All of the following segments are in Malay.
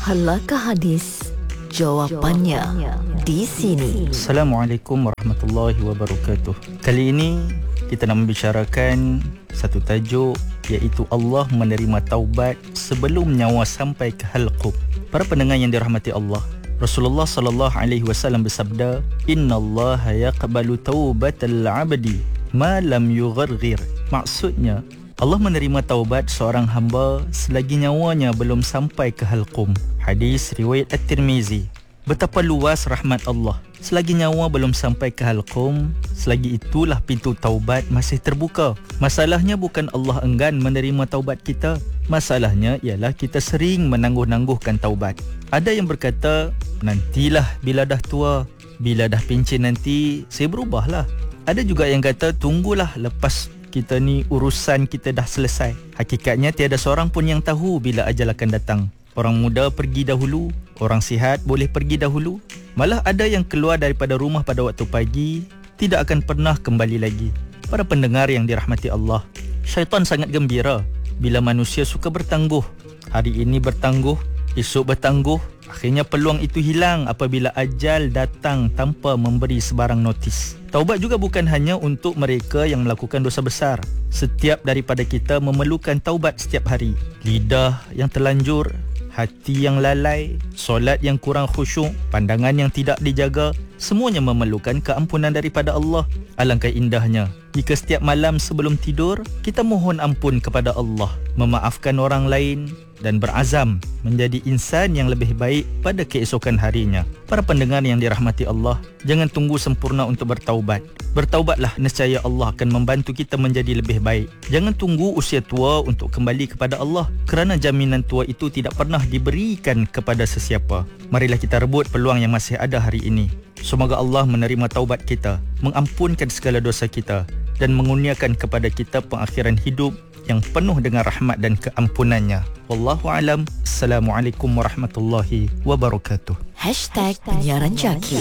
Halakah hadis? Jawapannya di sini. Assalamualaikum warahmatullahi wabarakatuh. Kali ini kita nak membicarakan satu tajuk, iaitu Allah menerima taubat sebelum nyawa sampai ke halqum. Para pendengar yang dirahmati Allah, Rasulullah sallallahu alaihi wasallam bersabda, "Innallaha yaqbalu taubatal 'abdi ma lam yugharghir." Maksudnya, Allah menerima taubat seorang hamba selagi nyawanya belum sampai ke halqum. Hadis riwayat At-Tirmizi. Betapa luas rahmat Allah. Selagi nyawa belum sampai ke halqum, selagi itulah pintu taubat masih terbuka. Masalahnya bukan Allah enggan menerima taubat kita. Masalahnya ialah kita sering menangguh-nangguhkan taubat. Ada yang berkata, nantilah bila dah tua, bila dah pencen nanti saya berubahlah. Ada juga yang kata, tunggulah lepas kita ni urusan kita dah selesai. Hakikatnya tiada seorang pun yang tahu bila ajal akan datang. Orang muda pergi dahulu, orang sihat boleh pergi dahulu. Malah ada yang keluar daripada rumah pada waktu pagi, tidak akan pernah kembali lagi. Para pendengar yang dirahmati Allah, syaitan sangat gembira bila manusia suka bertangguh. Hari ini bertangguh, esok bertangguh. Akhirnya peluang itu hilang apabila ajal datang tanpa memberi sebarang notis. Taubat juga bukan hanya untuk mereka yang melakukan dosa besar. Setiap daripada kita memerlukan taubat setiap hari. Lidah yang terlanjur, hati yang lalai, solat yang kurang khusyuk, pandangan yang tidak dijaga, semuanya memerlukan keampunan daripada Allah. Alangkah indahnya jika setiap malam sebelum tidur kita mohon ampun kepada Allah, memaafkan orang lain dan berazam menjadi insan yang lebih baik pada keesokan harinya. Para pendengar yang dirahmati Allah, jangan tunggu sempurna untuk bertaubat. Bertaubatlah, nescaya Allah akan membantu kita menjadi lebih baik. Jangan tunggu usia tua untuk kembali kepada Allah, kerana jaminan tua itu tidak pernah diberikan kepada sesiapa. Marilah kita rebut peluang yang masih ada hari ini. Semoga Allah menerima taubat kita, mengampunkan segala dosa kita dan mengurniakan kepada kita pengakhiran hidup yang penuh dengan rahmat dan keampunannya. Wallahu alam. Assalamualaikum warahmatullahi wabarakatuh. #penyiaran Jaki.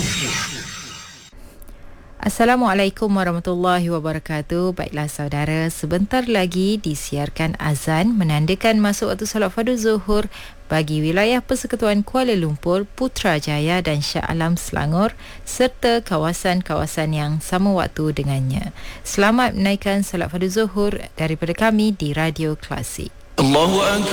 Assalamualaikum warahmatullahi wabarakatuh. Baiklah saudara, sebentar lagi disiarkan azan menandakan masuk waktu solat fardu zuhur bagi wilayah Persekutuan Kuala Lumpur, Putrajaya dan Shah Alam Selangor serta kawasan-kawasan yang sama waktu dengannya. Selamat menaikkan solat fardu zuhur daripada kami di Radio Klasik. Allahu Akbar.